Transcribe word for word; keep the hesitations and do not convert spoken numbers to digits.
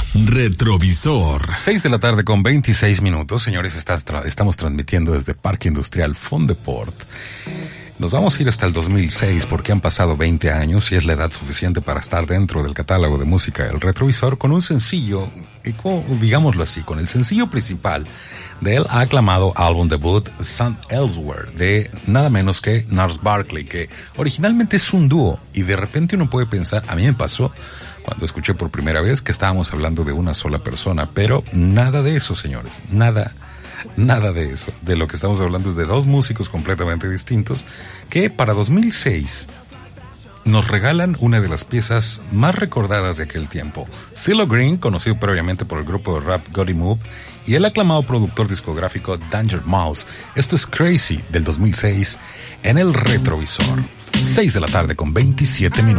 Retrovisor. seis de la tarde con veintiséis minutos. Señores, estás tra- estamos transmitiendo desde Parque Industrial Fondeport. Nos vamos a ir hasta el dos mil seis porque han pasado veinte años y es la edad suficiente para estar dentro del catálogo de música del Retrovisor con un sencillo, digámoslo así, con el sencillo principal del aclamado álbum debut Sun Elsewhere de nada menos que Gnarls Barkley, que originalmente es un dúo y de repente uno puede pensar, a mí me pasó cuando escuché por primera vez que estábamos hablando de una sola persona, pero nada de eso, señores, nada, nada de eso. De lo que estamos hablando es de dos músicos completamente distintos que para dos mil seis nos regalan una de las piezas más recordadas de aquel tiempo. CeeLo Green, conocido previamente por el grupo de rap Gotti Mob, y el aclamado productor discográfico Danger Mouse. Esto es Crazy del dos mil seis en el Retrovisor. seis de la tarde con veintisiete minutos.